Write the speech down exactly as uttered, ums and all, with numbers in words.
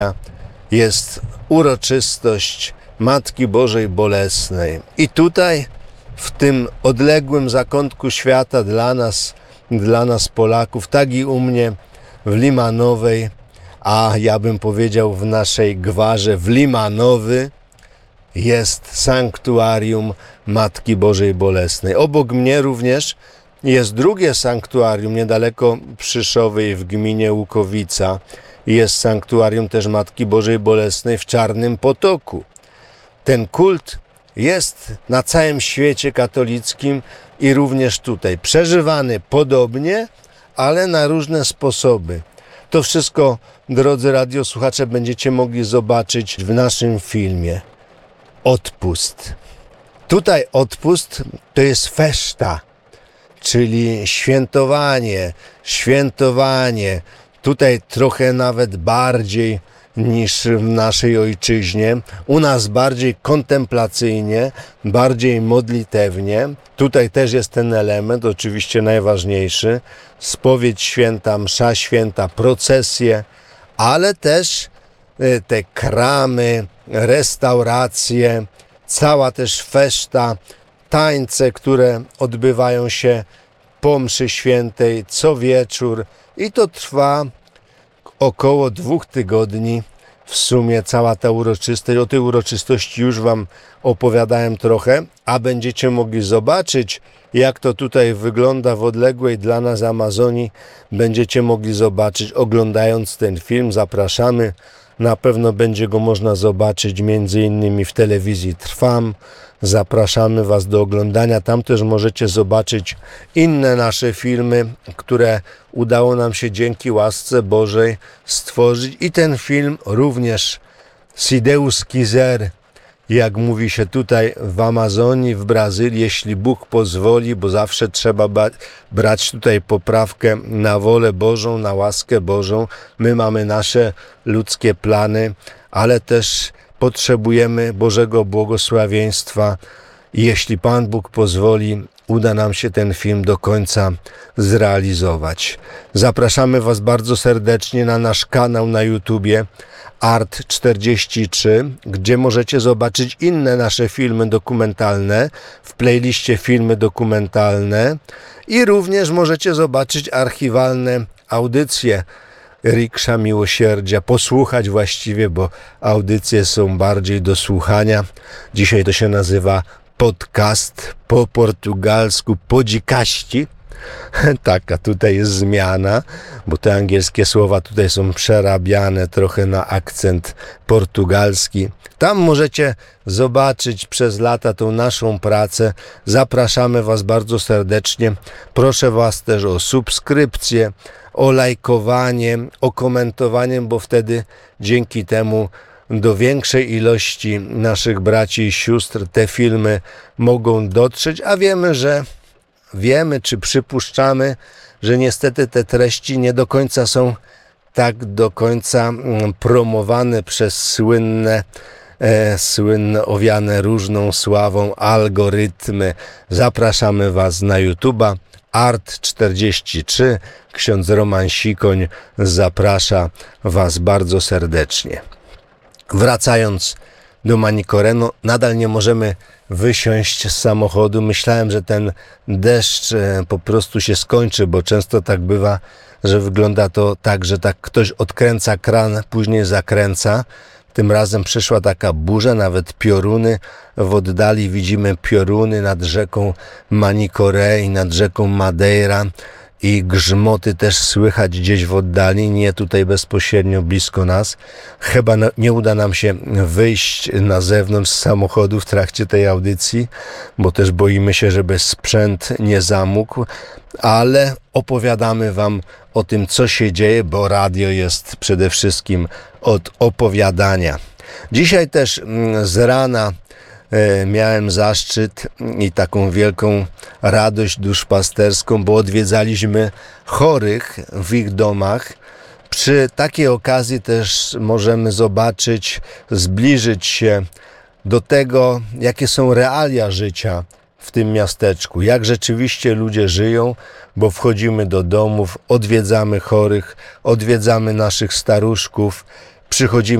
jest uroczystość Matki Bożej Bolesnej. I tutaj, w tym odległym zakątku świata dla nas, dla nas Polaków, tak i u mnie w Limanowej, a ja bym powiedział w naszej gwarze w Limanowy, jest sanktuarium Matki Bożej Bolesnej. Obok mnie również jest drugie sanktuarium niedaleko Przyszowej w gminie Łukowica. Jest sanktuarium też Matki Bożej Bolesnej w Czarnym Potoku. Ten kult jest na całym świecie katolickim i również tutaj przeżywany podobnie, ale na różne sposoby. To wszystko, drodzy radiosłuchacze, będziecie mogli zobaczyć w naszym filmie Odpust. Tutaj odpust to jest feszta, czyli świętowanie, świętowanie. Tutaj trochę nawet bardziej niż w naszej ojczyźnie. U nas bardziej kontemplacyjnie, bardziej modlitewnie. Tutaj też jest ten element, oczywiście najważniejszy. Spowiedź święta, msza święta, procesje, ale też te kramy, restauracje, cała też feszta, tańce, które odbywają się po mszy świętej co wieczór i to trwa około dwóch tygodni. W sumie cała ta uroczystość, o tej uroczystości już Wam opowiadałem trochę, a będziecie mogli zobaczyć, jak to tutaj wygląda w odległej dla nas Amazonii. Będziecie mogli zobaczyć, oglądając ten film. Zapraszamy. Na pewno będzie go można zobaczyć między innymi w telewizji Trwam. Zapraszamy Was do oglądania. Tam też możecie zobaczyć inne nasze filmy, które udało nam się dzięki łasce Bożej stworzyć. I ten film również Si Deus quiser, jak mówi się tutaj w Amazonii, w Brazylii, jeśli Bóg pozwoli, bo zawsze trzeba ba- brać tutaj poprawkę na wolę Bożą, na łaskę Bożą. My mamy nasze ludzkie plany, ale też potrzebujemy Bożego błogosławieństwa i jeśli Pan Bóg pozwoli, uda nam się ten film do końca zrealizować. Zapraszamy Was bardzo serdecznie na nasz kanał na YouTubie Art czterdzieści trzy, gdzie możecie zobaczyć inne nasze filmy dokumentalne w playliście filmy dokumentalne i również możecie zobaczyć archiwalne audycje Riksza Miłosierdzia, posłuchać właściwie, bo audycje są bardziej do słuchania. Dzisiaj to się nazywa podcast, po portugalsku podzikaści. Taka tutaj jest zmiana, bo te angielskie słowa tutaj są przerabiane trochę na akcent portugalski. Tam możecie zobaczyć przez lata tą naszą pracę. Zapraszamy Was bardzo serdecznie. Proszę Was też o subskrypcję, o lajkowanie, o komentowanie, bo wtedy dzięki temu do większej ilości naszych braci i sióstr te filmy mogą dotrzeć, a wiemy, że wiemy czy przypuszczamy, że niestety te treści nie do końca są tak do końca promowane przez słynne, e, słynne owiane różną sławą algorytmy. Zapraszamy Was na YouTube'a. Art czterdzieści trzy, ksiądz Roman Sikoń zaprasza Was bardzo serdecznie. Wracając do Manicoreno, nadal nie możemy wysiąść z samochodu. Myślałem, że ten deszcz po prostu się skończy, bo często tak bywa, że wygląda to tak, że tak ktoś odkręca kran, później zakręca. Tym razem przyszła taka burza, nawet pioruny. W oddali widzimy pioruny nad rzeką Manicoré i nad rzeką Madeira i grzmoty też słychać gdzieś w oddali, nie tutaj bezpośrednio blisko nas. Chyba nie uda nam się wyjść na zewnątrz z samochodu w trakcie tej audycji, bo też boimy się, żeby sprzęt nie zamógł, ale opowiadamy Wam o tym, co się dzieje, bo radio jest przede wszystkim od opowiadania. Dzisiaj też z rana miałem zaszczyt i taką wielką radość duszpasterską, bo odwiedzaliśmy chorych w ich domach. Przy takiej okazji też możemy zobaczyć, zbliżyć się do tego, jakie są realia życia w tym miasteczku, jak rzeczywiście ludzie żyją, bo wchodzimy do domów, odwiedzamy chorych, odwiedzamy naszych staruszków przychodzimy